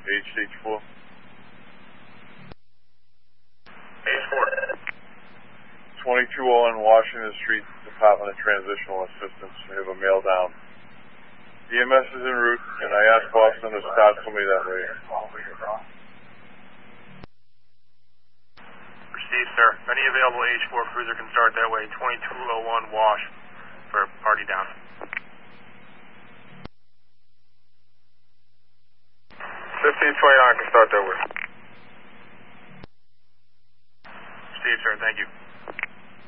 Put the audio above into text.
H4. H4. 2201 Washington Street, Department of Transitional Assistance. We have a mail down. EMS is en route, and I asked Boston to start for me that way. Received, sir. Any available H4 cruiser can start that way. 2201 Wash for party down. 1529 can start that way. Received, sir. Thank you.